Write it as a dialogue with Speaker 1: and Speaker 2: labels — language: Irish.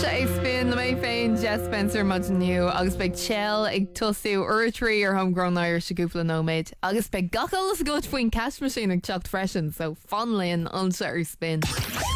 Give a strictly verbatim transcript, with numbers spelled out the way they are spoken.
Speaker 1: Se é spin na mé féin Jess Spencer mod nniu agus be chell ag tosú uirtrí ar homegrown Irish se gúpla nóméid agus be gachalas go faoin cash machine ag tucht freisin so fanlíonn ansa ar spin.